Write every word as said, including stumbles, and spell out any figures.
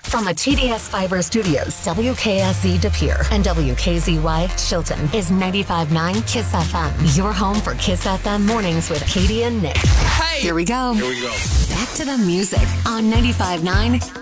From the T D S Fiber Studios, W K S Z De Pere and W K Z Y Chilton is ninety-five point nine Kiss F M. Your home for Kiss F M mornings with Katie and Nick. Hey! Here we go. Here we go. Back to the music on ninety-five point nine